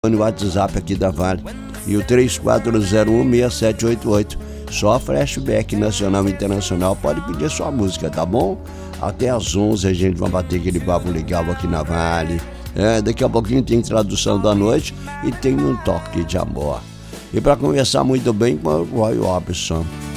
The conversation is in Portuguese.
no WhatsApp aqui da Vale. E o 34016788. Só Flashback nacional e internacional. Pode pedir sua música, tá bom? Até às 11 a gente vai bater aquele papo legal aqui na Vale. Daqui a pouquinho tem tradução da noite e tem um toque de amor. E para conversar muito bem com o Roy Orbison.